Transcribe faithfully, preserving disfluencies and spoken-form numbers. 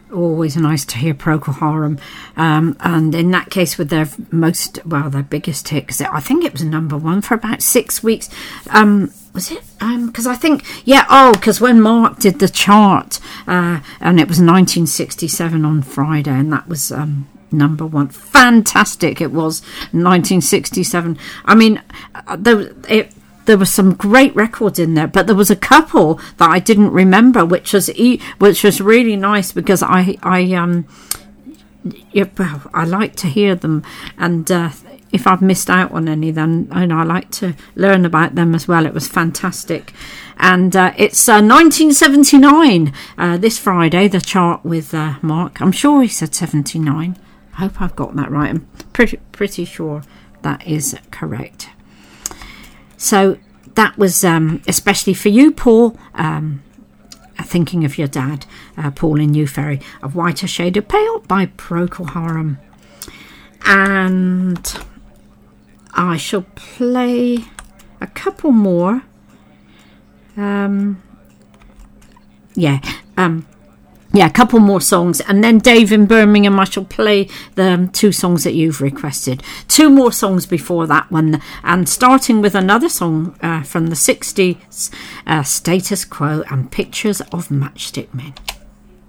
always nice to hear Procol Harum, um, and in that case with their most, well, their biggest hit, because I think it was number one for about six weeks. Um, was it? Because um, I think, yeah, oh, because when Mark did the chart, uh, and it was nineteen sixty-seven on Friday, and that was um, number one. Fantastic it was, nineteen sixty-seven. I mean, there, it, there were some great records in there, but there was a couple that I didn't remember, which was e- which was really nice, because I I um yeah, well, I like to hear them, and uh, if I've missed out on any, then you know, I like to learn about them as well. It was fantastic, and uh, it's uh, nineteen seventy-nine uh, this Friday. The chart with uh, Mark. I'm sure he said seventy-nine. I hope I've got that right. I'm pretty pretty sure that is correct. So that was um, especially for you, Paul, um, thinking of your dad, uh, Paul in New Ferry, A Whiter Shade of Pale by Procol Harum. And I shall play a couple more. Um, yeah, um, yeah, a couple more songs, and then Dave in Birmingham, I shall play the um, two songs that you've requested. Two more songs before that one, and starting with another song uh, from the sixties, uh, Status Quo and Pictures of Matchstick Men.